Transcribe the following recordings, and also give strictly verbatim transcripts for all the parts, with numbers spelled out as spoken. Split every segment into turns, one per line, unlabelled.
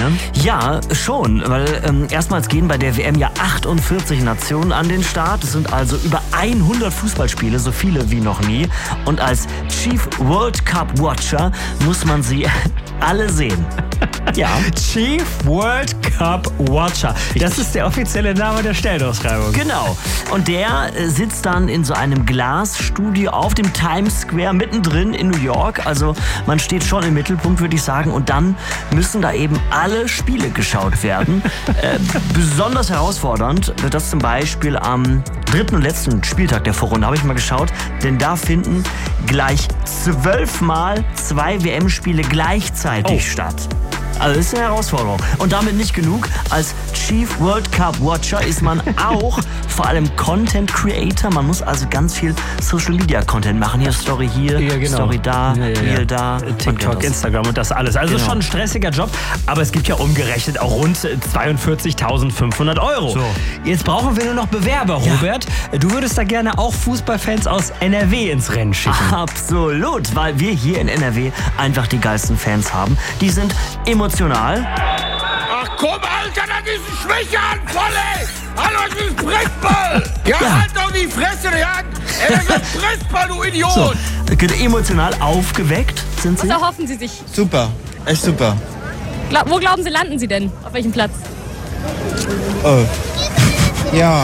Ja, schon, weil ähm, erstmals gehen bei der W M ja achtundvierzig Nationen an den Start. Es sind also über hundert Fußballspiele, so viele wie noch nie. Und als Chief World Cup Watcher muss man sie alle sehen. Ja.
Chief World Cup Watcher. Das ist der offizielle Name der Stellenausschreibung.
Genau. Und der äh, sitzt dann in so einem Glasstudio auf dem Times Square mittendrin in New York. Also man steht schon im Mittelpunkt, würde ich sagen. Und dann müssen da eben alle Spiele geschaut werden. äh, besonders herausfordernd wird das zum Beispiel am dritten und letzten Spieltag der Vorrunde, habe ich mal geschaut. Denn da finden gleich zwölfmal zwei W M-Spiele gleichzeitig
oh.
statt. Also das ist eine Herausforderung. Und damit nicht genug. Als Chief World Cup Watcher ist man auch vor allem Content Creator. Man muss also ganz viel Social Media Content machen. Hier Story hier,
ja, genau.
Story da,
ja, ja,
Reel
ja.
da.
TikTok, Instagram und das alles. Also
genau.
schon ein stressiger Job, aber es gibt ja umgerechnet auch rund zweiundvierzigtausendfünfhundert Euro.
So.
Jetzt brauchen wir nur noch Bewerber,
Ja.
Robert. Du würdest da gerne auch Fußballfans aus N R W ins Rennen schicken.
Absolut, weil wir hier in N R W einfach die geilsten Fans haben. Die sind emotional.
Ach komm, Alter, das ist ein Schwächeanfall, ey! Hallo, das ist Pressball! Ja,
Ja.
halt doch die Fresse, ja! Ey, das ist Pressball, du Idiot!
So, emotional aufgeweckt sind sie.
Was erhoffen Sie sich?
Super, echt super.
Gla- wo glauben Sie, landen Sie denn? Auf welchem Platz?
Oh. Ja.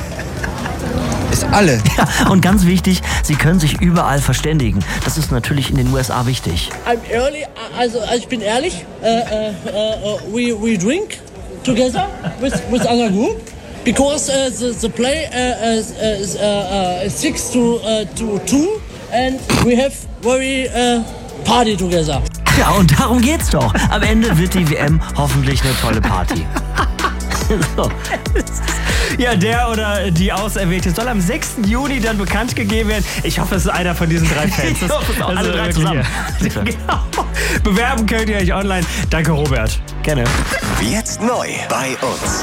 Ist alle.
Ja, und ganz wichtig, sie können sich überall verständigen. Das ist natürlich in den U S A wichtig.
I'm early, also ich bin ehrlich. Uh, uh, uh, we we drink together with with other group because uh, the the play uh, is, is uh, uh, six to uh, to two and we have very uh, party together.
Ja, und darum geht's doch. Am Ende wird die W M hoffentlich eine tolle Party. So.
Ja, der oder die Auserwählte soll am sechsten Juni dann bekannt gegeben werden. Ich hoffe, es ist einer von diesen drei Fans.
Ich hoffe, es sind auch alle drei
wirklich,
zusammen.
ja. Genau. Bewerben könnt ihr euch online. Danke, Robert.
Gerne.
Jetzt neu bei uns.